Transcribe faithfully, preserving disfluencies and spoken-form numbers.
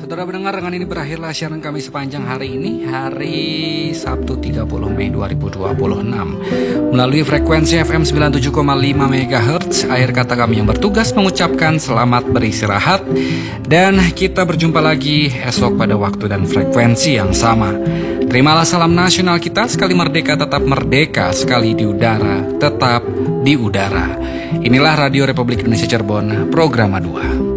Saudara pendengar, dengan ini berakhirlah siaran kami sepanjang hari ini, hari Sabtu tiga puluh Mei dua ribu dua puluh enam. Melalui frekuensi F M sembilan puluh tujuh koma lima megahertz, akhir kata kami yang bertugas mengucapkan selamat beristirahat. Dan kita berjumpa lagi esok pada waktu dan frekuensi yang sama. Terimalah salam nasional kita, sekali merdeka tetap merdeka, sekali di udara tetap di udara. Inilah Radio Republik Indonesia Cirebon, Programa dua.